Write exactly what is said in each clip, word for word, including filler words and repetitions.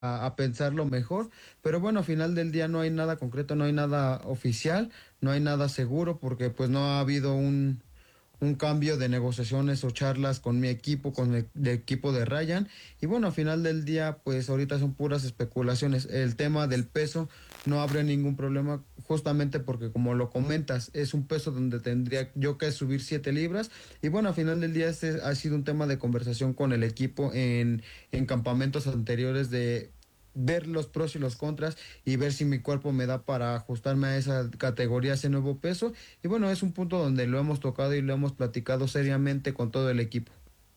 a, a pensarlo mejor, pero bueno, al final del día no hay nada concreto, no hay nada oficial, no hay nada seguro, porque pues no ha habido un, un cambio de negociaciones o charlas con mi equipo, con el, el equipo de Ryan. Y bueno, al final del día, pues ahorita son puras especulaciones. El tema del peso no habría ningún problema, justamente porque como lo comentas, es un peso donde tendría yo que subir siete libras. Y bueno, al final del día este ha sido un tema de conversación con el equipo en, en campamentos anteriores de ver los pros y los contras y ver si mi cuerpo me da para ajustarme a esa categoría, a ese nuevo peso. Y bueno, es un punto donde lo hemos tocado y lo hemos platicado seriamente con todo el equipo.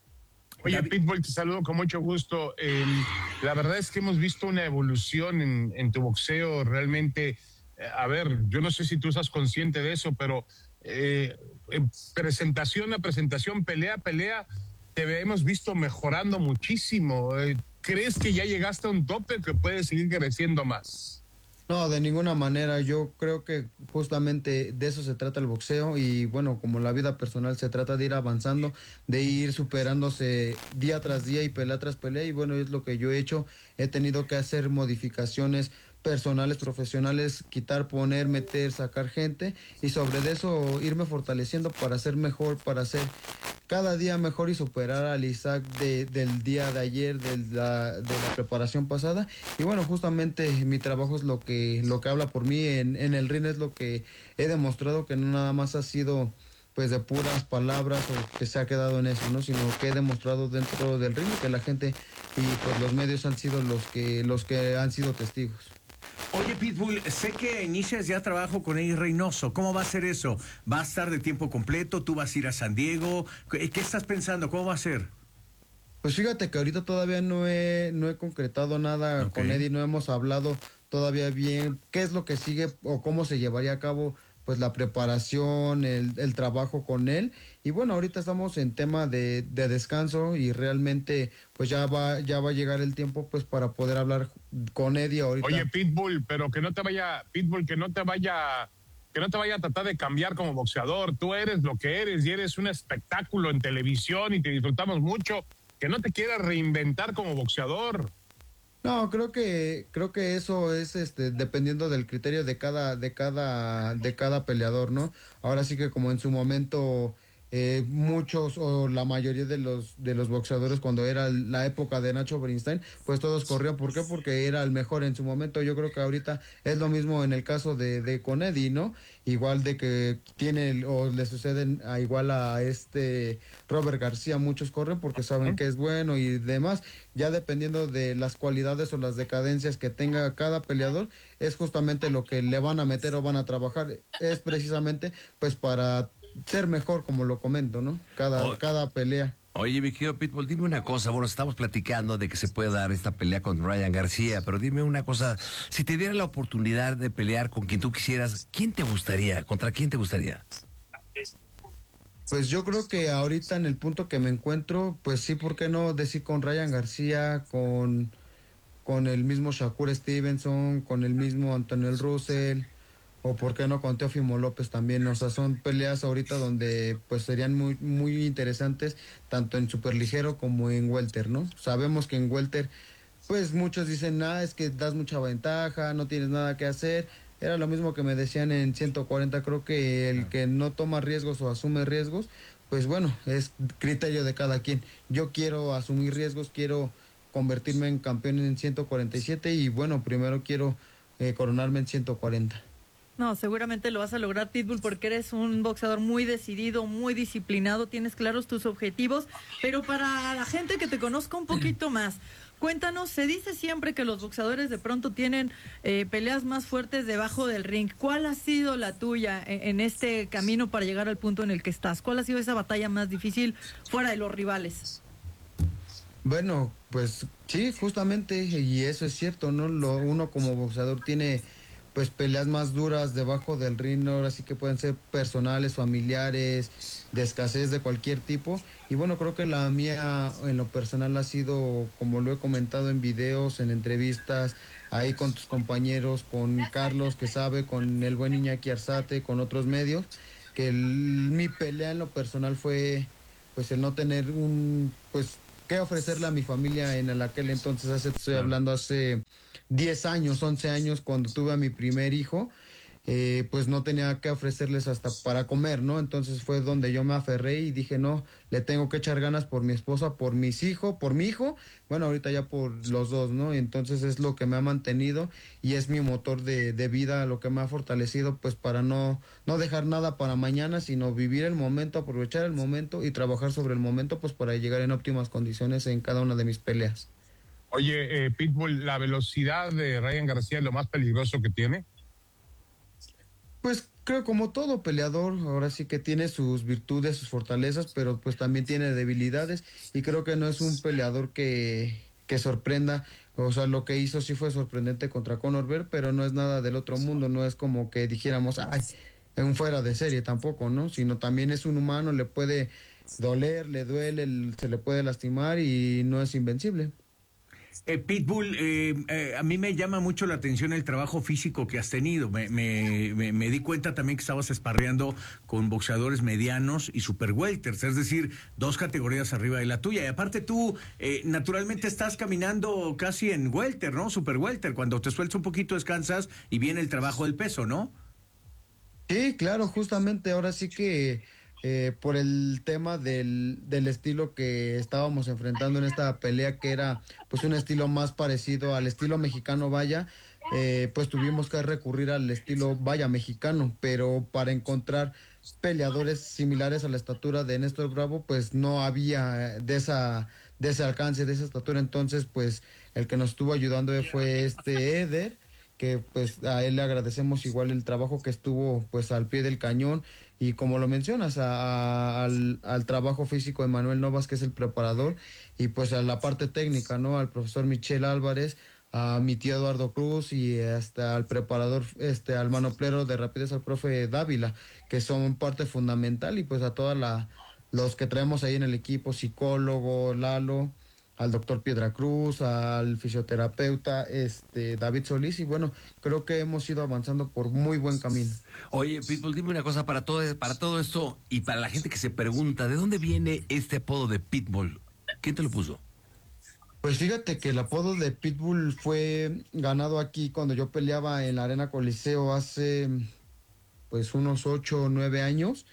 Oye, Pitbull, te saludo con mucho gusto. Eh, la verdad es que hemos visto una evolución en, en tu boxeo realmente. Eh, a ver, yo no sé si tú estás consciente de eso, pero eh, en presentación a presentación, pelea a pelea, te hemos visto mejorando muchísimo. Eh, ¿Crees que ya llegaste a un tope que puedes seguir creciendo más? No, de ninguna manera. Yo creo que justamente de eso se trata el boxeo y bueno, como la vida personal se trata de ir avanzando, de ir superándose día tras día y pelea tras pelea y bueno, es lo que yo he hecho. He tenido que hacer modificaciones personales, profesionales, quitar, poner, meter, sacar gente y sobre eso irme fortaleciendo para ser mejor, para ser cada día mejor y superar al Isaac de, del día de ayer, de la, de la preparación pasada. Y bueno, justamente mi trabajo es lo que, lo que habla por mí en, en el ring, es lo que he demostrado que no nada más ha sido pues de puras palabras o que se ha quedado en eso, ¿no? Sino que he demostrado dentro del ring que la gente y pues los medios han sido los que, los que han sido testigos. Oye, Pitbull, sé que inicias ya trabajo con Eddie Reynoso. ¿Cómo va a ser eso? ¿Va a estar de tiempo completo? ¿Tú vas a ir a San Diego? ¿Qué, qué estás pensando? ¿Cómo va a ser? Pues fíjate que ahorita todavía no he, no he concretado nada Ok. con Eddie, no hemos hablado todavía bien qué es lo que sigue o cómo se llevaría a cabo pues la preparación, el, el trabajo con él. Y bueno, ahorita estamos en tema de, de descanso y realmente pues ya va, ya va a llegar el tiempo pues para poder hablar con Eddie Oye, ahorita. Pitbull, pero que no te vaya, Pitbull, que no te vaya, que no te vaya a tratar de cambiar como boxeador. Tú eres lo que eres y eres un espectáculo en televisión y te disfrutamos mucho. Que no te quieras reinventar como boxeador. No, creo que creo que eso es este dependiendo del criterio de cada de cada de cada peleador, ¿no? Ahora sí que como en su momento eh, muchos o la mayoría de los de los boxeadores cuando era la época de Nacho Bernstein, pues todos corrían. ¿Por qué? Porque era el mejor en su momento. Yo creo que ahorita es lo mismo en el caso de de con Eddie, ¿no? Igual de que tiene el- o le suceden a igual a este Robert García, muchos corren porque saben que es bueno y demás. Ya dependiendo de las cualidades o las decadencias que tenga cada peleador, es justamente lo que le van a meter o van a trabajar. Es precisamente pues para ser mejor, como lo comento, ¿no? Cada, O- cada pelea. Oye, mi querido Pitbull, dime una cosa. Bueno, estamos platicando de que se puede dar esta pelea con Ryan García, pero dime una cosa. Si te diera la oportunidad de pelear con quien tú quisieras, ¿quién te gustaría? ¿Contra quién te gustaría? Pues yo creo que ahorita en el punto que me encuentro, pues sí, ¿por qué no decir con Ryan García, con, con el mismo Shakur Stevenson, con el mismo Antonio Russell? O por qué no con Teófimo López también. O sea, son peleas ahorita donde pues serían muy, muy interesantes, tanto en superligero como en welter, ¿no? Sabemos que en welter, pues muchos dicen, ah, es que das mucha ventaja, no tienes nada que hacer. Era lo mismo que me decían en ciento cuarenta, creo que el que no toma riesgos o asume riesgos, pues bueno, es criterio de cada quien. Yo quiero asumir riesgos, quiero convertirme en campeón en ciento cuarenta y siete y bueno, primero quiero eh, coronarme en ciento cuarenta. No, seguramente lo vas a lograr, Pitbull, porque eres un boxeador muy decidido, muy disciplinado, tienes claros tus objetivos, pero para la gente que te conozca un poquito más, cuéntanos, se dice siempre que los boxeadores de pronto tienen eh, peleas más fuertes debajo del ring. ¿Cuál ha sido la tuya en, en este camino para llegar al punto en el que estás? ¿Cuál ha sido esa batalla más difícil fuera de los rivales? Bueno, pues sí, justamente, y eso es cierto, ¿no? Lo, uno como boxeador tiene pues peleas más duras debajo del ring, ¿no? Ahora sí que pueden ser personales, familiares, de escasez de cualquier tipo. Y bueno, creo que la mía en lo personal ha sido, como lo he comentado en videos, en entrevistas, ahí con tus compañeros, con Carlos que sabe, con el buen Iñaki Arzate, con otros medios, que el- mi pelea en lo personal fue pues el no tener un, pues qué ofrecerle a mi familia en el aquel entonces, hace, estoy hablando hace diez años, once años, cuando tuve a mi primer hijo. Eh, pues no tenía que ofrecerles hasta para comer, ¿no? Entonces fue donde yo me aferré y dije, no, le tengo que echar ganas por mi esposa, por mis hijos, por mi hijo, bueno, ahorita ya por los dos, ¿no? Entonces es lo que me ha mantenido y es mi motor de, de vida, lo que me ha fortalecido, pues para no, no dejar nada para mañana, sino vivir el momento, aprovechar el momento y trabajar sobre el momento, pues para llegar en óptimas condiciones en cada una de mis peleas. Oye, eh, Pitbull, ¿la velocidad de Ryan García es lo más peligroso que tiene? Pues creo como todo peleador, ahora sí que tiene sus virtudes, sus fortalezas, pero pues también tiene debilidades y creo que no es un peleador que, que sorprenda, o sea, lo que hizo sí fue sorprendente contra Conor Ver, pero no es nada del otro mundo, no es como que dijéramos, ay, es un fuera de serie tampoco, ¿no? Sino también es un humano, le puede doler, le duele, se le puede lastimar y no es invencible. Eh, Pitbull, eh, eh, a mí me llama mucho la atención el trabajo físico que has tenido. Me, me, me, me di cuenta también que estabas esparreando con boxeadores medianos y super welters, es decir, dos categorías arriba de la tuya. Y aparte tú, eh, naturalmente estás caminando casi en welter, ¿no? Super welter. Cuando te sueltas un poquito descansas y viene el trabajo del peso, ¿no? Sí, claro, justamente ahora sí que eh, por el tema del, del estilo que estábamos enfrentando en esta pelea, que era pues un estilo más parecido al estilo mexicano, vaya, eh, pues tuvimos que recurrir al estilo vaya mexicano, pero para encontrar peleadores similares a la estatura de Néstor Bravo, pues no había de esa de ese alcance, de esa estatura. Entonces, pues el que nos estuvo ayudando fue este Eder, que pues a él le agradecemos igual el trabajo que estuvo pues al pie del cañón, y como lo mencionas, a, a, al, al trabajo físico de Manuel Novas, que es el preparador, y pues a la parte técnica, ¿no? Al profesor Michel Álvarez, a mi tío Eduardo Cruz y hasta al preparador, este, al manoplero de rapidez, al profe Dávila, que son parte fundamental, y pues a todas la, los que traemos ahí en el equipo, psicólogo, Lalo, al doctor Piedra Cruz, al fisioterapeuta este David Solís, y bueno, creo que hemos ido avanzando por muy buen camino. Oye, Pitbull, dime una cosa, para todo, para todo esto y para la gente que se pregunta, ¿de dónde viene este apodo de Pitbull? ¿Quién te lo puso? Pues fíjate que el apodo de Pitbull fue ganado aquí cuando yo peleaba en la Arena Coliseo hace pues unos ocho o nueve años,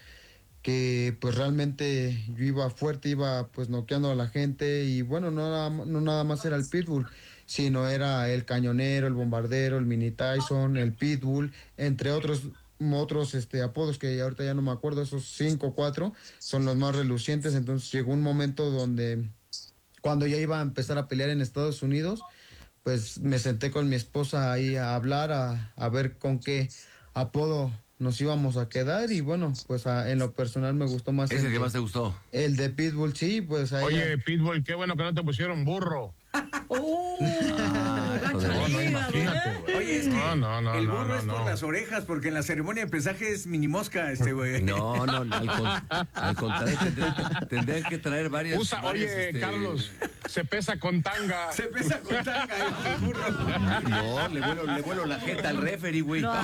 que pues realmente yo iba fuerte, iba pues noqueando a la gente, y bueno, no, era, no nada más era el Pitbull, sino era el Cañonero, el Bombardero, el Mini Tyson, el Pitbull, entre otros otros este apodos que ahorita ya no me acuerdo, esos cinco o cuatro son los más relucientes. Entonces llegó un momento donde cuando ya iba a empezar a pelear en Estados Unidos, pues me senté con mi esposa ahí a hablar, a, a ver con qué apodo nos íbamos a quedar, y bueno, pues a, en lo personal me gustó más. ¿Es el que más te gustó? El de Pitbull, sí, pues ahí. Oye, Pitbull, qué bueno que no te pusieron burro. ¡Oh! Ah, gacho No, no, hígado, imagínate, ¿eh? güey. Oye, es que No, no, no, el no, burro no, es por no. las orejas, porque en la ceremonia de pesaje es mini mosca este güey. No, no, no, al, con- al contrario, tendrían, tendrían que traer varias... Usa, varias, oye, este, Carlos, se pesa con tanga. Se pesa con tanga el burro. No, le vuelo, le vuelo la jeta al referee, güey. No.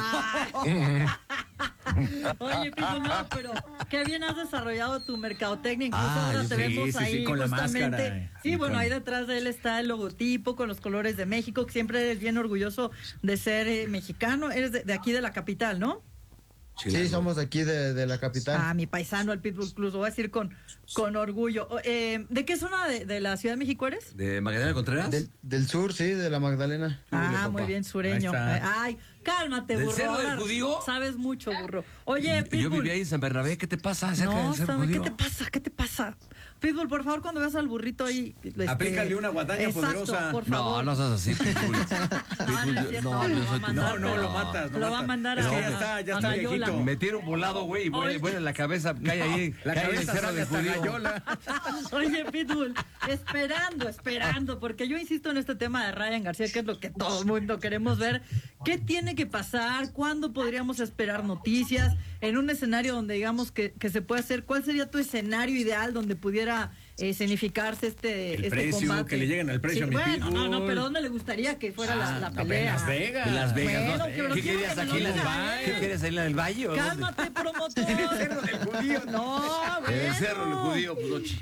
Oye, Pitbull, no, pero qué bien has desarrollado tu mercadotecnia. Incluso Ah, ahora yo te sí, vemos sí, sí, ahí con la justamente. máscara. Sí, Y bueno, con- ahí detrás de él está el logotipo con los colores de México, que siempre eres bien orgulloso de ser eh, mexicano. Eres de, de aquí de la capital, ¿no? Sí, somos de aquí de, de la capital. Ah, mi paisano, el Pitbull Cruz, lo voy a decir con, con orgullo. O, eh, ¿De qué zona de, de la Ciudad de México eres? ¿De Magdalena Contreras? Del, del sur, sí, de la Magdalena. Ah, papá. muy bien, sureño. Ahí está. Eh, Ay, cálmate, ¿Del burro. Cerro del ahora Judío? Sabes mucho, burro. Oye, Pitbull. Yo vivía ahí en San Bernabé, ¿qué te pasa acerca No, del Cerro ¿sabe qué Judío? te pasa? ¿Qué te pasa? Pitbull, por favor, cuando veas al burrito ahí... este, Aplícale una guadaña exacto, poderosa. por No, favor. no seas así, Pitbull. No, no es Pitbull, cierto, no, lo yo va soy a tu- mandar, No, no, lo matas. Lo va a mandar Es a... que ya está, ya a está Gallola. viejito. Me tiro volado, güey, y vuela, Oye. vuela en la cabeza, cae ahí, La cae en el cabeza Cerro sale del hasta Judío. Gallola. Oye, Pitbull, esperando, esperando, porque yo insisto en este tema de Ryan García, que es lo que todo el mundo queremos ver. ¿Qué tiene que pasar? ¿Cuándo podríamos esperar noticias? En un escenario donde digamos que, que se puede hacer, ¿cuál sería tu escenario ideal donde pudiera eh, escenificarse este, El este precio, combate? que le lleguen al precio Sí, a mi bueno, no, no, Pitbull. pero ¿dónde le gustaría que fuera la, la Ah, pelea? Las Vegas. En Las Vegas, Bueno, ¿no? pero ¿Qué quiero querías que me aquí en lo el diga valle? él. ¿Qué quieres ahí en el valle? o dónde? Cálmate, promotor. En el Cerro del Judío. No, En el bueno. Cerro del Judío, pues, no, ch-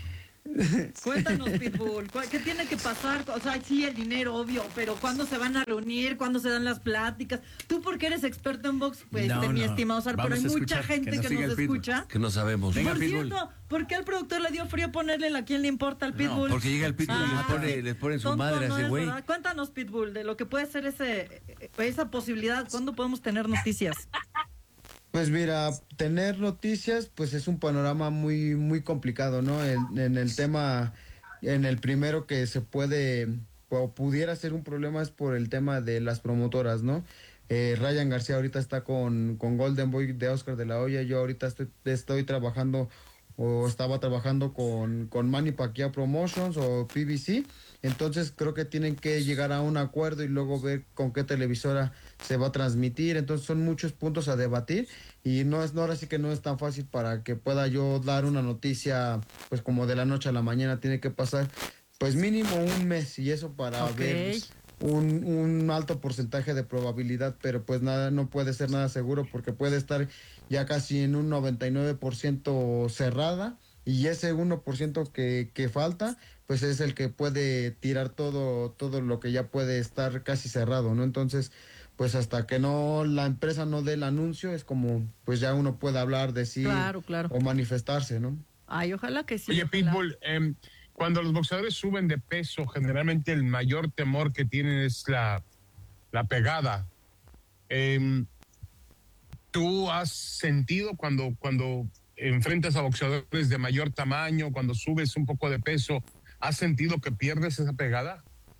Cuéntanos, Pitbull, ¿cuál- ¿qué tiene que pasar? O sea, sí, el dinero, obvio, pero ¿cuándo se van a reunir? ¿Cuándo se dan las pláticas? Tú, porque eres experto en box, pues, No, de mi no. estimado Sar, pero hay Vamos a mucha escuchar, gente que que nos nos, siga el Pitbull. escucha. Que no sabemos. Venga, Por Pitbull. cierto, ¿por qué al productor le dio frío ponerle a quién le importa al Pitbull? Porque llega el Pitbull y les pone, sí. les pone su Tonto madre a no ese es, güey. ¿verdad? Cuéntanos, Pitbull, de lo que puede ser ese, esa posibilidad. ¿Cuándo podemos tener noticias? Pues mira, tener noticias, pues es un panorama muy, muy complicado, ¿no? En, en el tema, en el primero que se puede, o pudiera ser un problema es por el tema de las promotoras, ¿no? Eh, Ryan García ahorita está con, con Golden Boy de Oscar de la Hoya, yo ahorita estoy, estoy trabajando o estaba trabajando con, con Manny Pacquiao Promotions o P B C, entonces creo que tienen que llegar a un acuerdo y luego ver con qué televisora se va a transmitir, entonces son muchos puntos a debatir y no es, no, ahora sí que no es tan fácil para que pueda yo dar una noticia pues como de la noche a la mañana, tiene que pasar pues mínimo un mes y eso para Ok. ver un, un alto porcentaje de probabilidad, pero pues nada, no puede ser nada seguro porque puede estar ya casi en un noventa y nueve por ciento cerrada y ese uno por ciento que, que falta pues es el que puede tirar todo, todo lo que ya puede estar casi cerrado, ¿no? Entonces pues hasta que no la empresa no dé el anuncio es como pues ya uno puede hablar, decir Claro, claro. o manifestarse, ¿no? Ay, ojalá que sí. Oye, ojalá. Pitbull, eh, cuando los boxeadores suben de peso, generalmente el mayor temor que tienen es la, la pegada. Eh, ¿Tú has sentido cuando, cuando enfrentas a boxeadores de mayor tamaño, cuando subes un poco de peso, has sentido que pierdes esa pegada?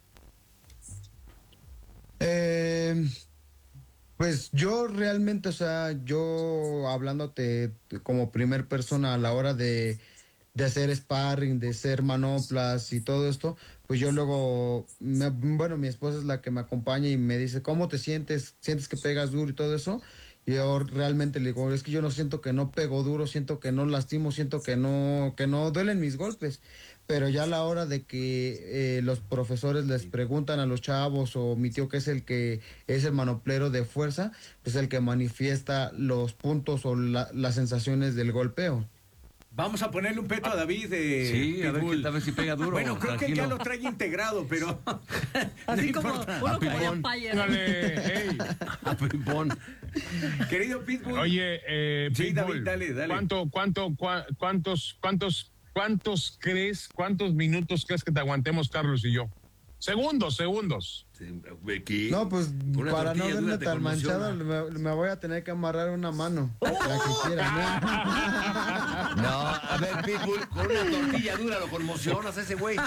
Eh, pues yo realmente, o sea, yo hablándote como primer persona a la hora de, de hacer sparring, de hacer manoplas y todo esto, pues yo luego, me- bueno, mi esposa es la que me acompaña y me dice, ¿cómo te sientes? ¿Sientes que pegas duro y todo eso? Y yo realmente le digo, es que yo no siento que no pego duro, siento que no lastimo, siento que no, que no duelen mis golpes. Pero ya a la hora de que eh, los profesores les preguntan a los chavos o mi tío que es el que es el manoplero de fuerza, pues el que manifiesta los puntos o la- las sensaciones del golpeo. Vamos a ponerle un peto a David de Sí, a ver, Pitbull. qué- a ver si pega duro. Bueno, creo que tranquilo. ya lo trae integrado, pero Así no como importa. uno A como Pitbull. Empire. Dale, hey. A ping-pong. Querido Pitbull. Oye, eh, Sí, Pitbull, David, dale, dale. ¿cuánto, cuánto, cua- cuántos, cuántos, cuántos crees, cuántos minutos crees que te aguantemos Carlos y yo? Segundos, segundos. Sí, ¿qué? No, pues Una para no tortilla dura verme te tan conmociona. manchado me, me voy a tener que amarrar una mano. La que quiera, ¿no? No, a ver, Pitbull, con una tortilla dura lo conmocionas a ese güey.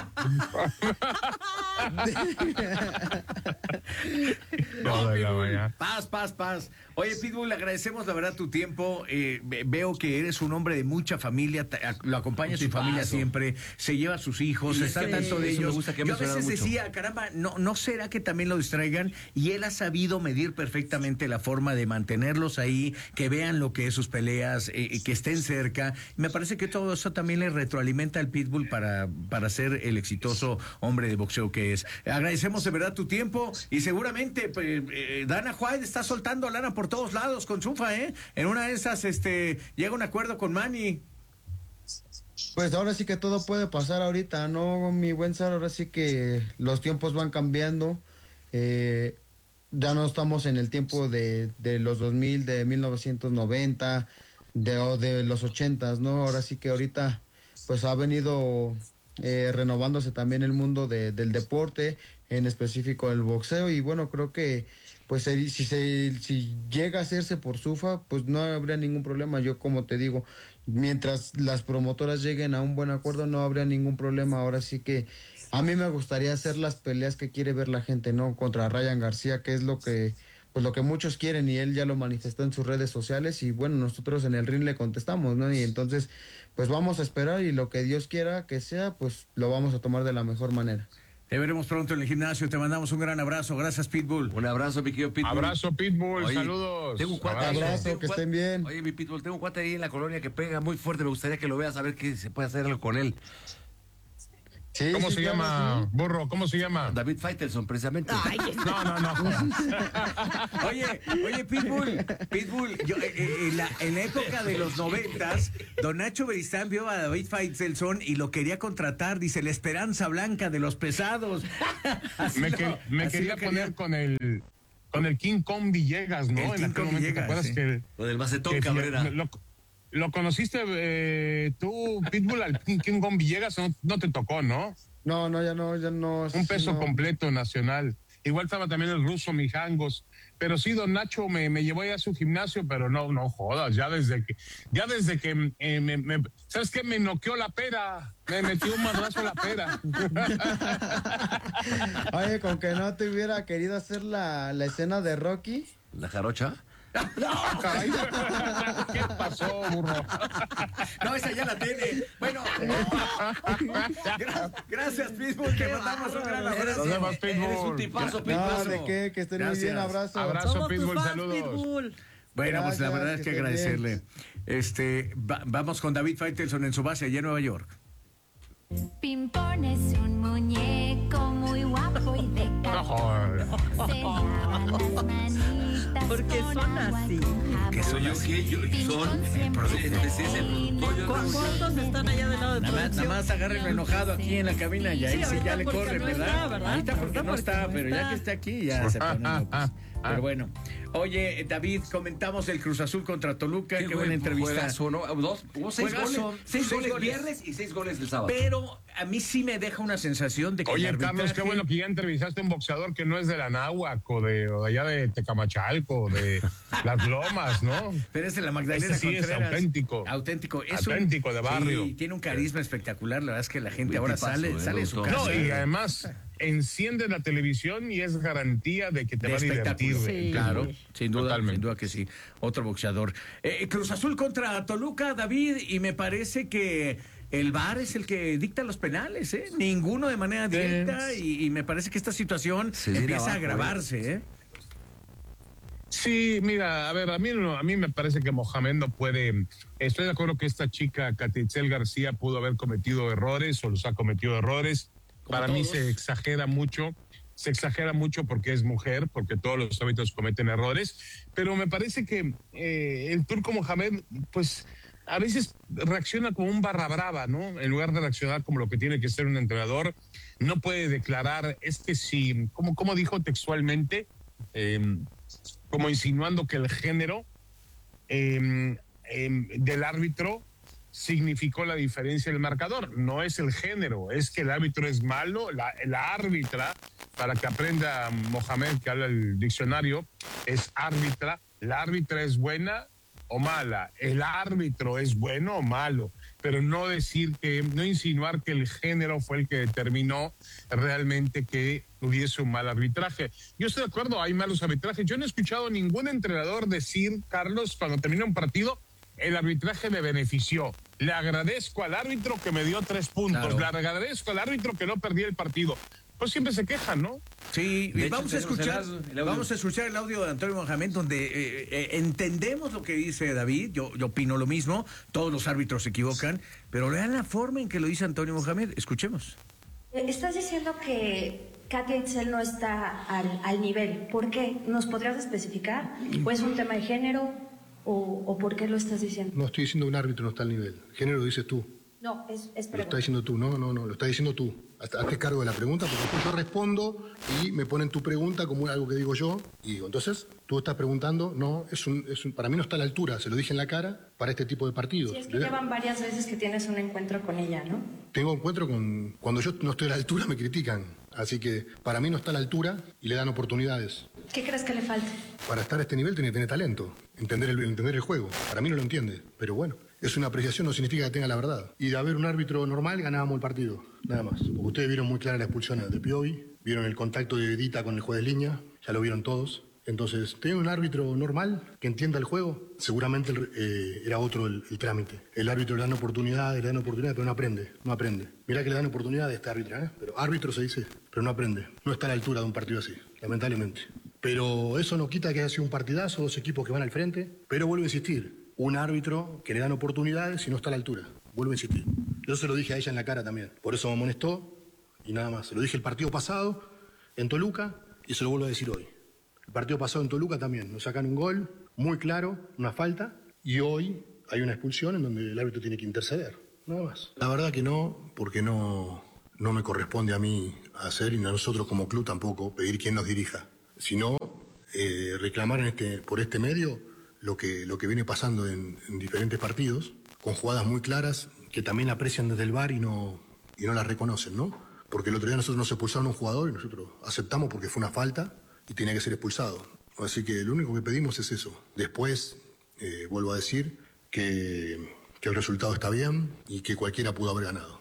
No, de la Pitbull. mañana. Paz, paz, paz. Oye, Pitbull, le agradecemos la verdad tu tiempo. Eh, ve- veo que eres un hombre de mucha familia, te- a- lo acompaña su familia siempre, se lleva a sus hijos, Y está sí, tanto de eso me ellos. gusta que ha Yo a veces mencionado mucho. decía, caramba, no, ¿no será que también lo distraigan? Y él ha sabido medir perfectamente la forma de mantenerlos ahí, que vean lo que es sus peleas, eh, que estén cerca. Me parece que todo eso también le retroalimenta al Pitbull para, para ser el exitoso hombre de boxeo que es. Agradecemos de verdad tu tiempo y seguramente pues, eh, Dana White está soltando lana por todos lados con Zuffa, ¿eh? En una de esas este, llega a un acuerdo con Manny. Pues ahora sí que todo puede pasar ahorita, ¿no, mi buen Sar? Ahora sí que los tiempos van cambiando. Eh, ya no estamos en el tiempo de, de los dos mil, de mil novecientos noventa, de, o de los ochentas, ¿no? Ahora sí que ahorita pues ha venido eh, renovándose también el mundo de, del deporte, en específico el boxeo, y bueno, creo que pues eh, si se si llega a hacerse por Zuffa, pues no habría ningún problema. Yo, como te digo, mientras las promotoras lleguen a un buen acuerdo, no habría ningún problema. Ahora sí que a mí me gustaría hacer las peleas que quiere ver la gente, ¿no? Contra Ryan García, que es lo que pues lo que muchos quieren, y él ya lo manifestó en sus redes sociales, y bueno, nosotros en el ring le contestamos, ¿no? Y entonces pues vamos a esperar, y lo que Dios quiera que sea, pues lo vamos a tomar de la mejor manera. Te veremos pronto en el gimnasio. Te mandamos un gran abrazo. Gracias, Pitbull. Un abrazo, mi querido Pitbull. Abrazo, Pitbull, Oye, saludos. Tengo un cuate, Abrazo. Abrazo, tengo un que cuate- estén bien. Oye, mi Pitbull, tengo un cuate ahí en la colonia que pega muy fuerte. Me gustaría que lo veas, a ver qué se puede hacer algo con él. Sí, ¿Cómo sí, se claro, llama, sí. burro? ¿Cómo se llama? David Faitelson, precisamente. Ay, No, no, no. Oye, oye, Pitbull, Pitbull, yo, eh, eh, en, la, en la época de los noventas, don Nacho Beristain vio a David Faitelson y lo quería contratar, dice, la esperanza blanca de los pesados. Así Me, lo- que- me así quería lo poner con el con el King Kong Villegas, ¿no? El en King aquel Kong momento, ¿te Villegas, acuerdas sí. que, Lo del macetón que Cabrera. lo, lo conociste eh, tú, Pitbull, al King, King Kong Villegas? No, no te tocó, ¿no? No, no, ya no, ya no. Un peso no. completo nacional. Igual estaba también el ruso Mijangos. Pero sí, don Nacho me, me llevó ya a su gimnasio, pero no, no jodas, ya desde que, ya desde que eh, me, me- ¿sabes qué? Me noqueó la pera, me metió un madrazo a la pera. Oye, con que no te hubiera querido hacer la, la escena de Rocky. ¿La jarocha? Caray, ¿qué pasó, burro? No, esa ya la tiene. Bueno, gra- gracias, Pitbull, te mandamos un gran abrazo. Nos vemos, Pitbull. Eres un tipazo, No, Pitbull. de qué, que estén muy Gracias. bien, abrazo. Abrazo. somos tus Pitbull, fans, saludos. Pitbull. Bueno, pues la Gracias, verdad es que que estén agradecerle. Este, va- vamos con David Faitelson en su base allá en Nueva York. Pimpón es un muñeco muy guapo y de No jodas. Se lava las manitas Porque con son agua así. con jabón. Que soy yo, que yo, son. Este es el productor, yo ¿Cu- no- ¿Cuántos están allá del lado de Nada más, nada producción? más agárrenlo enojado aquí en la cabina y ahí Sí, sí, ya ahorita le porque corren, no ¿verdad? está, ¿verdad? Ahorita porque Ahorita no porque está, no pero ya está. que está aquí ya se ponen locos. Pero bueno. Oye, David, comentamos el Cruz Azul contra Toluca, qué, buena entrevista. Juegazo, ¿no? Dos, hubo seis Juegazo, goles. seis Seis goles goles. viernes y seis goles el sábado. Pero a mí sí me deja una sensación de que Oye, el Carlos, qué arbitraje- bueno que ya entrevistaste a un boxeador que no es de la Náhuac o de, o de allá de Tecamachalco, o de Las Lomas, ¿no? Pero es de la Magdalena Ese sí es Contreras. auténtico. Auténtico. Es un- Auténtico, de barrio. Sí, tiene un carisma espectacular. La verdad es que la gente Muy ahora tipazo, sale, eh, sale de su doctor. casa. No, y además enciende la televisión y es garantía de que te de va a divertir. espectáculo. Sí. Claro, sin duda, Totalmente. sin duda que sí. Otro boxeador. Eh, Cruz Azul contra Toluca, David, y me parece que el V A R es el que dicta los penales, ¿eh? Ninguno de manera directa, y, y me parece que esta situación Se viene empieza a abajo, agravarse, ¿eh? Sí, mira, a ver, a mí, no- a mí me parece que Mohamed no puede. Estoy de acuerdo que esta chica, Catitzel García, pudo haber cometido errores o los ha cometido errores. Como Para mí todos. se exagera mucho. Se exagera mucho porque es mujer, porque todos los árbitros cometen errores. Pero me parece que eh, el turco Mohamed, pues a veces reacciona como un barra brava, ¿no? En lugar de reaccionar como lo que tiene que ser un entrenador, no puede declarar, es que si, como, como dijo textualmente, eh, como insinuando que el género eh, eh, del árbitro significó la diferencia del marcador. No es el género, es que el árbitro es malo, la, la árbitra, para que aprenda Mohamed, que habla el diccionario, es árbitra, la árbitra es buena o mala, el árbitro es bueno o malo, pero no decir que, no insinuar que el género fue el que determinó realmente que hubiese un mal arbitraje. Yo estoy de acuerdo, hay malos arbitrajes. Yo no he escuchado a ningún entrenador decir, Carlos, cuando termina un partido, el arbitraje me benefició. Le agradezco al árbitro que me dio tres puntos, Claro. le agradezco al árbitro que no perdí el partido. Pues siempre se quejan, ¿no? Sí, De y hecho, vamos a tenemos escuchar, el audio- el audio. vamos a escuchar el audio de Antonio Mohamed donde eh, eh, entendemos lo que dice David. Yo, yo opino lo mismo. Todos los árbitros se equivocan, pero vean la forma en que lo dice Antonio Mohamed. Escuchemos. Eh, Estás diciendo que Katia Itzel no está al, al nivel. ¿Por qué? ¿Nos podrías especificar? ¿O es un tema de género? ¿O, o por qué lo estás diciendo? No estoy diciendo que un árbitro no está al nivel. Género lo dices tú. No, es, es Lo estás pregunta. diciendo tú. No, no, no. Lo estás diciendo tú. Hasta, hazte cargo de la pregunta porque después yo respondo y me ponen tu pregunta como algo que digo yo. Y digo, entonces, tú estás preguntando. No, es un, es un- para mí no está a la altura. Se lo dije en la cara para este tipo de partidos. Sí, es que llevan varias veces que tienes un encuentro con ella, ¿no? Tengo encuentro con... Cuando yo no estoy a la altura me critican. Así que para mí no está a la altura y le dan oportunidades. ¿Qué crees que le falta? Para estar a este nivel tiene que tener talento, entender el, entender el juego. Para mí no lo entiende, pero bueno, es una apreciación, no significa que tenga la verdad. Y de haber un árbitro normal ganábamos el partido, nada más. Porque ustedes vieron muy clara la expulsión de Piovi, vieron el contacto de Edita con el juez de línea, ya lo vieron todos. Entonces, tener un árbitro normal que entienda el juego, seguramente eh, era otro el, el trámite. El árbitro le dan oportunidades, le dan oportunidades, pero no aprende, no aprende. Mirá que le dan oportunidades a este árbitro, ¿eh? Pero árbitro se dice, pero no aprende. No está a la altura de un partido así, lamentablemente. Pero eso no quita que haya sido un partidazo, dos equipos que van al frente. Pero vuelvo a insistir, un árbitro que le dan oportunidades y no está a la altura. Vuelvo a insistir. Yo se lo dije a ella en la cara también. Por eso me amonestó y nada más. Se lo dije el partido pasado en Toluca y se lo vuelvo a decir hoy. El partido pasado en Toluca también, nos sacan un gol muy claro, una falta, y hoy hay una expulsión en donde el árbitro tiene que interceder, nada más. La verdad que no, porque no, no me corresponde a mí hacer, y a nosotros como club tampoco, pedir quién nos dirija, sino eh, reclamar en este, por este medio lo que, lo que viene pasando en, en diferentes partidos, con jugadas muy claras que también aprecian desde el V A R y no, y no las reconocen, ¿no? Porque el otro día nosotros nos expulsaron a un jugador y nosotros aceptamos porque fue una falta y tenía que ser expulsado. Así que lo único que pedimos es eso. Después, eh, vuelvo a decir, que, que el resultado está bien y que cualquiera pudo haber ganado.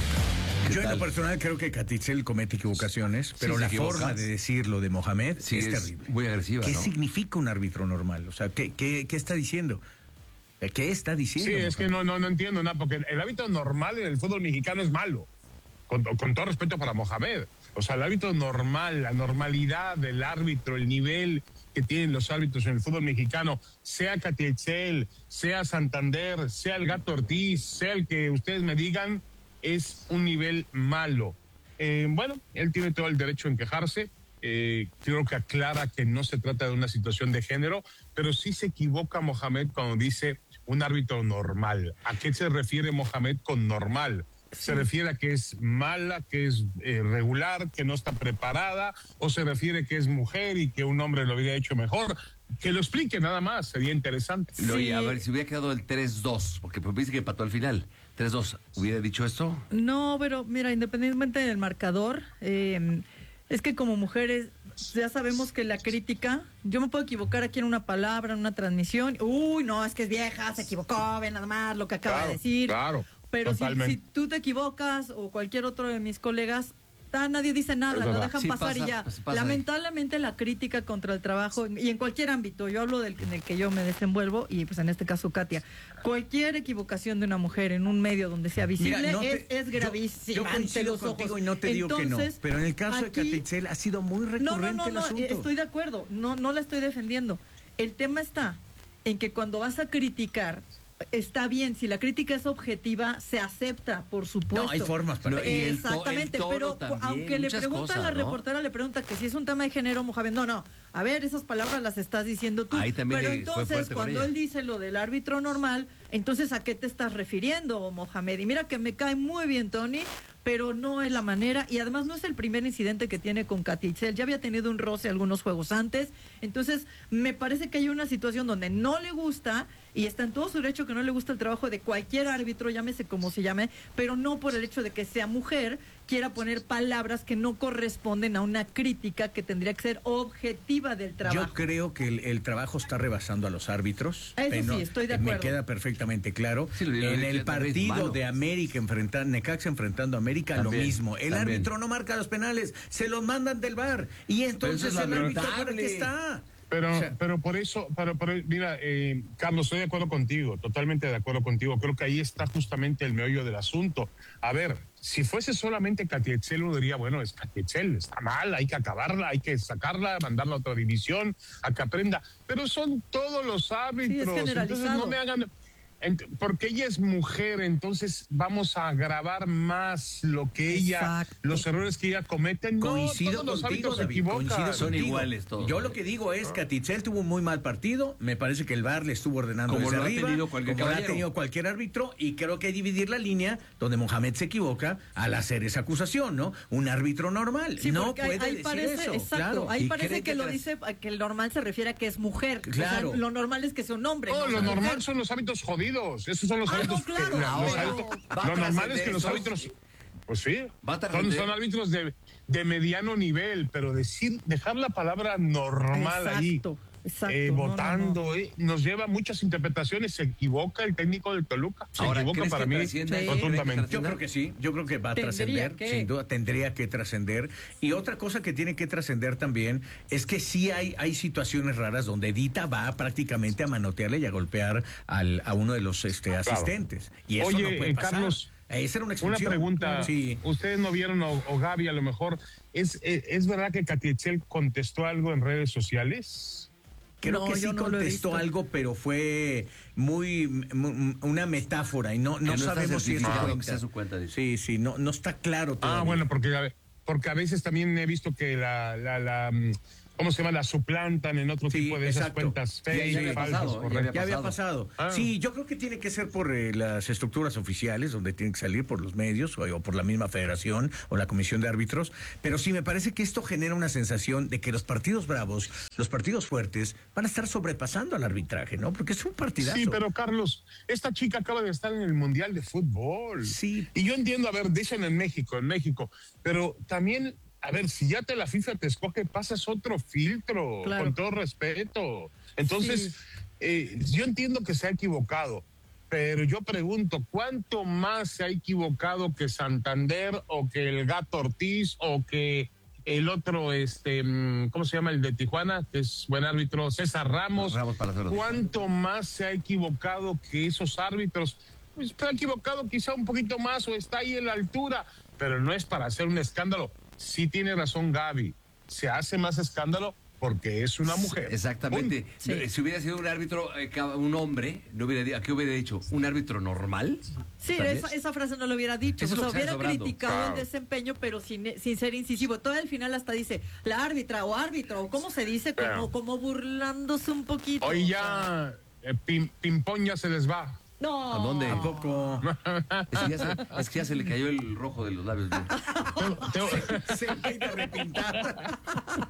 Yo en lo personal creo que Katitzel comete equivocaciones, pero Sí, la se equivoca. forma de decirlo de Mohamed Sí, es, es terrible. muy agresiva, ¿Qué ¿no? significa un árbitro normal? O sea, ¿qué, qué, qué está diciendo? ¿Qué está diciendo? Sí, es que no, no, no entiendo nada, porque el hábito normal en el fútbol mexicano es malo, con, con todo respeto para Mohamed. O sea, el hábito normal, la normalidad del árbitro, el nivel que tienen los árbitros en el fútbol mexicano, sea Katitzel, sea Santander, sea el Gato Ortiz, sea el que ustedes me digan, es un nivel malo. Eh, bueno, él tiene todo el derecho en quejarse. Eh, creo que aclara que no se trata de una situación de género, pero sí se equivoca Mohamed cuando dice un árbitro normal. ¿A qué se refiere Mohamed con normal? ¿Se refiere a que es mala, que es eh, regular, que no está preparada? ¿O se refiere que es mujer y que un hombre lo hubiera hecho mejor? Que lo explique nada más, sería interesante. Lo- Oye, a ver, si hubiera quedado el tres dos, porque pues dice que empató al final. tres dos, ¿hubiera dicho esto? No, pero mira, independientemente del marcador, eh, es que como mujeres ya sabemos que la crítica, yo me puedo equivocar aquí en una palabra, en una transmisión, uy, no, es que es vieja, se equivocó, ven nada más lo que acaba Claro, de decir. claro, Pero si, totalmente. si tú te equivocas o cualquier otro de mis colegas, ah, nadie dice Es nada, lo verdad. dejan Sí, pasar pasa, y ya. pues, pasa Lamentablemente la crítica contra el trabajo, y en cualquier ámbito, yo hablo del en el que yo me desenvuelvo, y pues en este caso Katia, cualquier equivocación de una mujer en un medio donde sea visible Mira, no es, te- es yo- gravísima Yo, ante coincido los contigo ojos. y no te digo que no. Entonces, Pero en el caso aquí- de Katitzel ha sido muy recurrente no, no, no, el no, asunto. estoy de acuerdo, no, no la estoy defendiendo. El tema está en que cuando vas a criticar, está bien, si la crítica es objetiva, se acepta, por supuesto. No, hay formas para... No, y el to- Exactamente, el tono pero también, aunque le muchas pregunta a la cosas, ¿no? reportera, le pregunta que si es un tema de género, Mohamed, no, no, a ver, esas palabras las estás diciendo tú. Ahí también pero le fue entonces, fuerte con cuando ella. él dice lo del árbitro normal, entonces, ¿a qué te estás refiriendo, Mohamed? Y mira que me cae muy bien, Tony, pero no es la manera, y además no es el primer incidente que tiene con Katitzel, ya había tenido un roce algunos juegos antes, entonces me parece que hay una situación donde no le gusta, y está en todo su derecho que no le gusta el trabajo de cualquier árbitro, llámese como se llame, pero no por el hecho de que sea mujer, quiera poner palabras que no corresponden a una crítica que tendría que ser objetiva del trabajo. Yo creo que el, el trabajo está rebasando a los árbitros. Eso Eh, no, sí, estoy de eh, Me acuerdo. queda perfectamente claro. Sí, lo digo, en yo el también es partido malo. de América enfrentando, Necaxa enfrentando a América, También, lo mismo. El también. árbitro no marca los penales, se los mandan del V A R. Y entonces eso es el árbitro lamentable. para qué está. Pero, O sea, pero por eso, pero, pero, mira, eh, Carlos, estoy de acuerdo contigo, totalmente de acuerdo contigo. Creo que ahí está justamente el meollo del asunto. A ver, si fuese solamente Katitzel, uno diría, bueno, es Katitzel, está mal, hay que acabarla, hay que sacarla, mandarla a otra división, a que aprenda. Pero son todos los árbitros. Entonces generalizado. no me hagan... Ent- Porque ella es mujer, entonces vamos a agravar más lo que ella, Exacto. los errores que ella comete. No, Coincido todos los contigo, árbitros se David, equivocan. coincido Son contigo. iguales todos, Yo ¿no? lo que digo es que Katitzel tuvo un muy mal partido, me parece que el V A R le estuvo ordenando Como desde lo ha arriba, tenido cualquier como lo ha caballero. tenido cualquier árbitro, y creo que hay que dividir la línea donde Mohamed se equivoca al hacer esa acusación, ¿no? Un árbitro normal Sí, no porque ahí- puede ahí decir parece, eso. exacto, claro. ahí ¿Y parece cree que, que lo tras- dice, que el normal se refiere a que es mujer. Claro. O sea, lo normal es que sea un hombre. No, ¿no? lo O sea, normal mujer. son los hábitos jodidos. Esos son los Ah, no, hábitos. claro, que, la- los pero hábitos- va a lo normal es trascender que los eso. hábitos. Pues sí. Va a Son, trascender. son árbitros de, de mediano nivel, pero decir, dejar la palabra normal ahí. Exacto, exacto. eh, no, no, votando, no. eh, nos lleva a muchas interpretaciones. Se equivoca el técnico del Toluca. Se Ahora, equivoca ¿crees para que mí trascienda? Sí. rotundamente. Yo creo que sí, yo creo que va a Tendría trascender, que. sin duda, tendría que trascender. Y otra cosa que tiene que trascender también es que sí hay, hay situaciones raras donde Dita va prácticamente a manotearle y a golpear al, a uno de los este, asistentes. Y eso Oye, no puede eh, pasar. Carlos, Esa era una Una expulsión. pregunta, Sí. ustedes no vieron, o, o Gaby a lo mejor, ¿es, es, es verdad que Katitzel contestó algo en redes sociales? Creo No, que sí yo no lo he contestó visto. algo, pero fue muy, muy- una metáfora y no, no, no está sabemos si es certificado que correcta. sea su cuenta, dice. Sí, sí, no, no está claro todavía. Ah, bueno, porque, a- porque a veces también he visto que la, la, la mm, ¿cómo se llama? La suplantan en otro Sí, tipo de esas exacto. cuentas Ya- ya fake, había falsas, pasado, ya correcto. había Ya había pasado. Ah. Sí, yo creo que tiene que ser por eh, las estructuras oficiales, donde tienen que salir por los medios o, o por la misma federación o la comisión de árbitros. Pero sí, me parece que esto genera una sensación de que los partidos bravos, los partidos fuertes, van a estar sobrepasando al arbitraje, ¿no? Porque es un partidazo. Sí, pero Carlos, esta chica acaba de estar en el Mundial de Fútbol. Sí. Y yo entiendo, a ver, dicen en México, en México, pero también, a ver, si ya te la FIFA te escoge, pasas otro filtro, Claro. con todo respeto. Entonces, Sí. eh, yo entiendo que se ha equivocado, pero yo pregunto, ¿cuánto más se ha equivocado que Santander o que el Gato Ortiz o que el otro, este, mm, ¿cómo se llama? El de Tijuana, que es buen árbitro, César Ramos. Ramos Palazuelos. ¿Cuánto más se ha equivocado que esos árbitros? Pues se ha equivocado quizá un poquito más o está ahí en la altura, pero no es para hacer un escándalo. Sí tiene razón Gaby, se hace más escándalo porque es una mujer. Exactamente. Sí. No, Si hubiera sido un árbitro, eh, ca- un hombre, no hubiera, di- ¿qué hubiera dicho? ¿Un árbitro normal? Sí, ¿Tal esa, vez? esa frase no lo hubiera dicho. Eso O es sea, lo que está hubiera sobrando. criticado Claro. el desempeño, pero sin, sin ser incisivo. Todo al final hasta dice la árbitra o árbitro, o cómo se dice, como, Claro. como burlándose un poquito. Hoy o sea. ya eh, pim- Pimpón ya se les va. No. ¿A dónde? Tampoco. Es que, ya se, es que ya se le cayó el rojo de los labios. ¿no? Tengo, tengo- Se va a ir a repintar.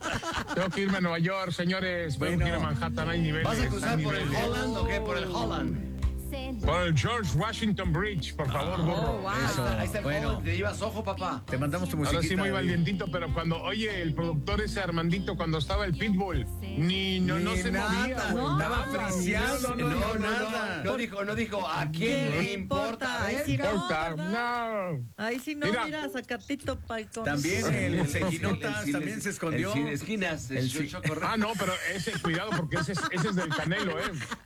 tengo que irme a Nueva York, señores. Tengo Bueno. que ir a Manhattan, hay niveles. ¿Vas a cruzar hay por el niveles. Holland o qué? Por el Holland. Por el George Washington Bridge, por favor, burro. Oh, wow. Eso. Ahí está el Bueno. Holland, te llevas ojo, papá. Te mandamos tu Ahora musiquita. sí muy David. valientito, pero cuando, oye, el productor ese Armandito, cuando estaba el Pitbull, ni no, no Ni se nada, movía, güey, no. nada, Estaba ni friseado, nada. No, no, no, nada. no, dijo, no dijo, ¿a quién ¿Qué le le importa? importa? Ay, Verga. sí, no. Importa, ¿verdad? no. Ahí sí no, Mira. mira, sacatito palcón. También el Cequinotas El también cine- se escondió. El cine esquinas. El El show- ci- show correcto. Ah, no, pero ese, cuidado, porque ese es, ese es del Canelo, ¿eh?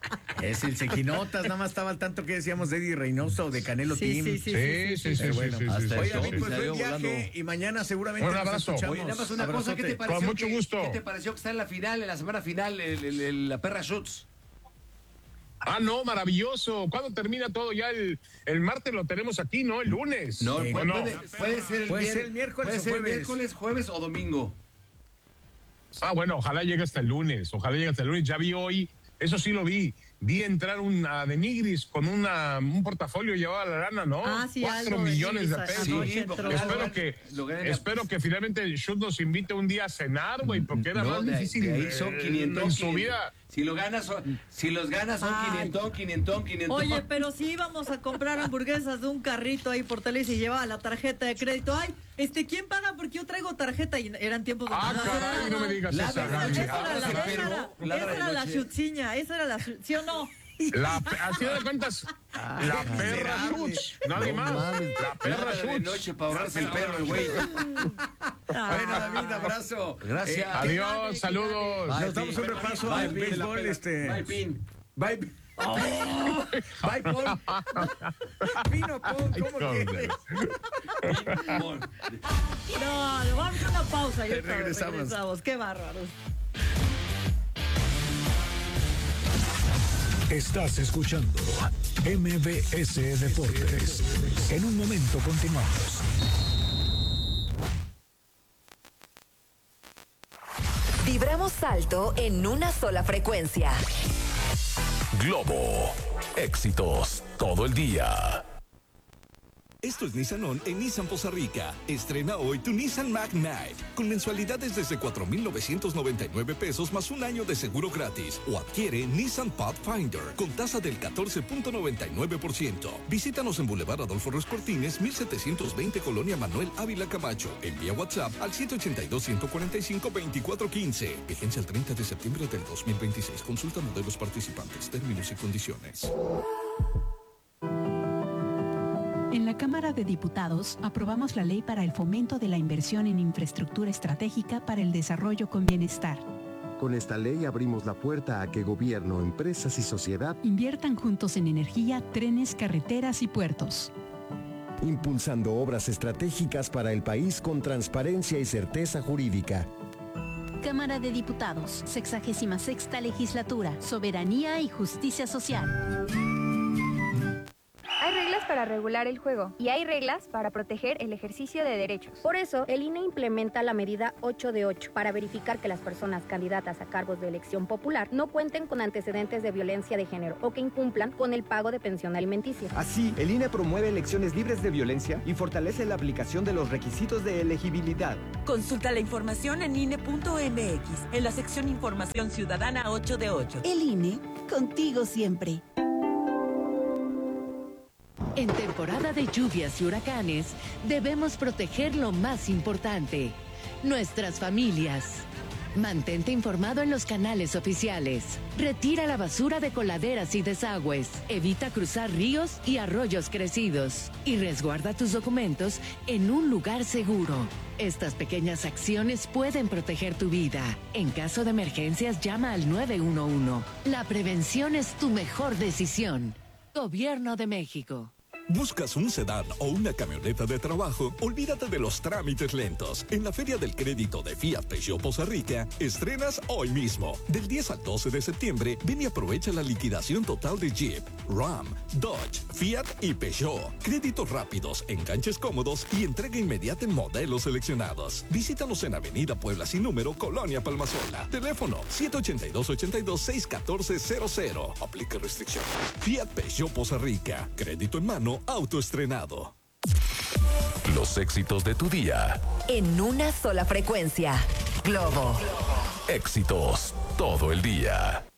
Es el Cequinotas, nada más estaba al tanto que decíamos de Eddie Reynoso, de Canelo Sí, Team. sí, sí. Sí, sí, sí, Pero sí, bueno, sí, sí, hasta sí, Oye, sí, David, sí. pues buen Salió viaje volando. y mañana seguramente Un nos abrazo. escuchamos. Oye, nada más una cosa, ¿qué te Abrazote. pareció? Con mucho que- gusto. ¿Qué te pareció que está en la final, en la semana final, el- el- el- la perra Schutz? Ah, no, maravilloso. ¿Cuándo termina todo? Ya el, el martes lo tenemos aquí, ¿no? El lunes. No, ¿O puede, no? puede- puede ser el Puede vier- ser el miércoles puede o ser jueves. miércoles, jueves o domingo. Ah, bueno, ojalá llegue hasta el lunes. Ojalá llegue hasta el lunes. Ya vi hoy, eso sí lo vi. Vi entrar una de Nigris con una, un portafolio llevaba la lana, ¿no? Ah, sí, Cuatro algo de millones de Nigris pesos. anoche Sí, entró. porque Espero Logan- que, Logan- espero que finalmente Schutz nos invite un día a cenar, güey, porque era No, más de- difícil de ahí son eh, quinientos, en su quinientos. vida. Si lo ganas, son- si los ganas son Ay. quinientos, quinientos, quinientos. Oye, pero si íbamos a comprar hamburguesas de un carrito ahí por tele y se llevaba la tarjeta de crédito. Ay, este, ¿quién paga? Porque yo traigo tarjeta y eran tiempos de... Ah, caray, no me digas La eso, verdad, Gaby. Esa era Ah, la, caray. esa era, Ladra esa de era la noche. chutziña, esa era la chu- ¿sí o no? La, pe- así de cuentas, la perra Schutz, nadie más. La perra Ladra de Schutz. noche para ahorrarse el perro, el güey. Bueno, David, abrazo. Gracias. Eh, Adiós, saludos. Bye, Nos damos un Pin. repaso Bye, al Pin, béisbol, la pela. este. Bye, Pin. Bye. Oh, bye, Paul. Pino, Paul, ¿cómo Ay, que? No, le vamos a una pausa y otra vez Regresamos. regresamos. Qué bárbaros. Estás escuchando M B S Deportes. En un momento continuamos. Vibramos alto en una sola frecuencia. Globo. Éxitos todo el día. Esto es Nissan On en Nissan Poza Rica. Estrena hoy tu Nissan Mac Knight con mensualidades desde cuatro mil novecientos noventa y nueve pesos más un año de seguro gratis. O adquiere Nissan Pathfinder con tasa del catorce punto noventa y nueve por ciento. Visítanos en Boulevard Adolfo Ruiz Cortines, mil setecientos veinte Colonia Manuel Ávila Camacho. Envía WhatsApp al siete ocho dos, uno cuatro cinco, dos cuatro uno cinco. Vigencia el treinta de septiembre del dos mil veintiséis. Consulta modelos participantes, términos y condiciones. En la Cámara de Diputados aprobamos la ley para el fomento de la inversión en infraestructura estratégica para el desarrollo con bienestar. Con esta ley abrimos la puerta a que gobierno, empresas y sociedad Inviertan juntos en energía, trenes, carreteras y puertos. impulsando obras estratégicas para el país con transparencia y certeza jurídica. Cámara de Diputados, sexagésima sexta legislatura, Soberanía y Justicia Social. Hay reglas para regular el juego y hay reglas para proteger el ejercicio de derechos. Por eso, el I N E implementa la medida ocho de ocho para verificar que las personas candidatas a cargos de elección popular no cuenten con antecedentes de violencia de género o que incumplan con el pago de pensión alimenticia. Así, el I N E promueve elecciones libres de violencia y fortalece la aplicación de los requisitos de elegibilidad. Consulta la información en I N E punto M X, en la sección Información Ciudadana ocho de ocho. El I N E, contigo siempre. En temporada de lluvias y huracanes, debemos proteger lo más importante, nuestras familias. Mantente informado en los canales oficiales. Retira la basura de coladeras y desagües. Evita cruzar ríos y arroyos crecidos. Y resguarda tus documentos en un lugar seguro. Estas pequeñas acciones pueden proteger tu vida. En caso de emergencias, llama al nueve uno uno. La prevención es tu mejor decisión. Gobierno de México. ¿Buscas un sedán o una camioneta de trabajo? Olvídate de los trámites lentos. En la Feria del Crédito de Fiat Peugeot Poza Rica, estrenas hoy mismo. Del diez al doce de septiembre, ven y aprovecha la liquidación total de Jeep, Ram, Dodge, Fiat y Peugeot. Créditos rápidos, enganches cómodos y entrega inmediata en modelos seleccionados. Visítanos en Avenida Puebla sin número, Colonia Palmasola. Teléfono siete ocho dos, ocho dos, seis uno cuatro cero cero. Aplica restricción. Fiat Peugeot Poza Rica. Crédito en mano, autoestrenado. Los éxitos de tu día. En una sola frecuencia. Globo. Éxitos todo el día.